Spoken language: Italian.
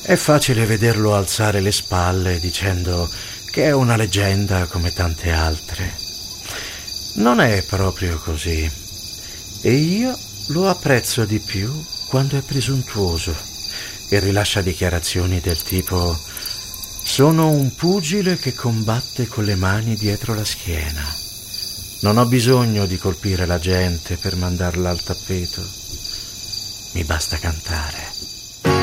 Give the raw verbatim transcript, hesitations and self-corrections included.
È facile vederlo alzare le spalle dicendo che è una leggenda come tante altre. Non è proprio così. E io lo apprezzo di più quando è presuntuoso e rilascia dichiarazioni del tipo: sono un pugile che combatte con le mani dietro la schiena. Non ho bisogno di colpire la gente per mandarla al tappeto. Mi basta cantare.